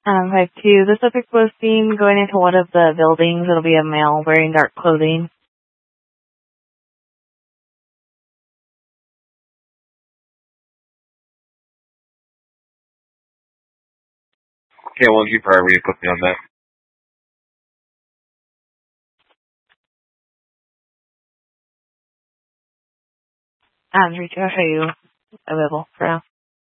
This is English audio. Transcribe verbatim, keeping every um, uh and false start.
Um, five two, the subject was seen going into one of the buildings. It'll be a male wearing dark clothing. Okay, well, you priority put me on that. Um, three two, I'll show you available for now.